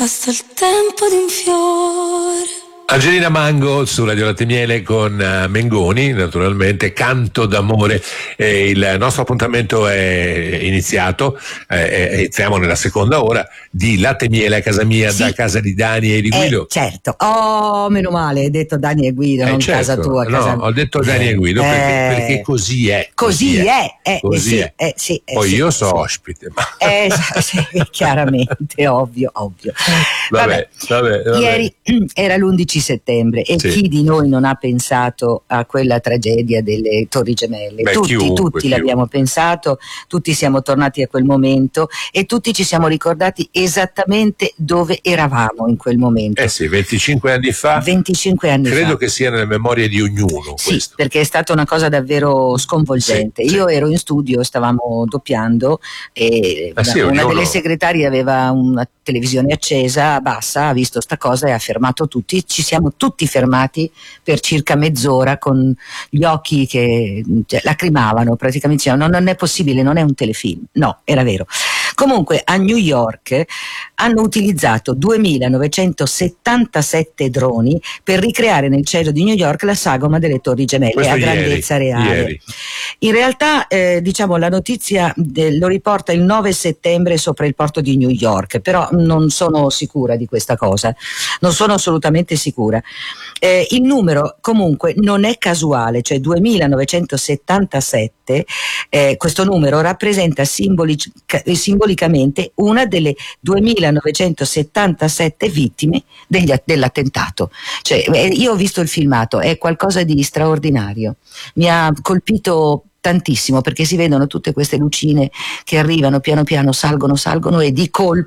basta il tempo di un fiore. Angelina Mango su Radio Latte Miele con Mengoni, naturalmente, Canto d'amore. Il nostro appuntamento è iniziato, iniziamo nella seconda ora di Latte Miele a casa mia, sì, da casa di Dani e di Guido. Certo, meno male, hai detto Dani e Guido, non certo, casa tua. Casa... No, ho detto Dani e Guido perché così è. Così è. Poi io so ospite. Ma... sì, chiaramente, ovvio. Vabbè. Ieri era l'11 settembre e chi di noi non ha pensato a quella tragedia delle Torri Gemelle? Tutti l'abbiamo pensato, tutti siamo tornati a quel momento e tutti ci siamo ricordati esattamente dove eravamo in quel momento. Sì, 25 anni fa. Credo che sia nelle memorie di ognuno. Sì, questo. Perché è stata una cosa davvero sconvolgente. Io ero in studio, stavamo doppiando e una delle segretarie aveva una televisione accesa, bassa, ha visto sta cosa e ha fermato tutti. Ci siamo tutti fermati per circa mezz'ora con gli occhi che lacrimavano, praticamente dicevano non è possibile, non è un telefilm. No, era vero. Comunque a New York hanno utilizzato 2977 droni per ricreare nel cielo di New York la sagoma delle Torri Gemelle. Questo a grandezza reale. Ieri. In realtà la notizia lo riporta il 9 settembre sopra il porto di New York, però non sono sicura di questa cosa, non sono assolutamente sicura. Il numero comunque non è casuale, cioè 2977, questo numero rappresenta simbolicamente una delle 2977 vittime dell'attentato. Cioè, io ho visto il filmato, è qualcosa di straordinario, mi ha colpito tantissimo perché si vedono tutte queste lucine che arrivano piano piano, salgono e di colpo